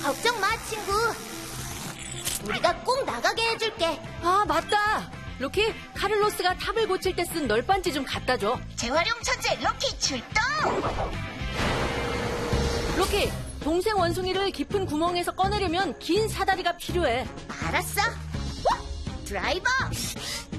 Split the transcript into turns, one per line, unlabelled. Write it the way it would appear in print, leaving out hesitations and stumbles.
걱정 마, 친구. 우리가 꼭 나가게 해줄게.
아, 맞다. 로키, 카를로스가 탑을 고칠 때 쓴 널빤지 좀 갖다 줘.
재활용 천재 로키 출동!
로키, 동생 원숭이를 깊은 구멍에서 꺼내려면 긴 사다리가 필요해.
알았어. 드라이버!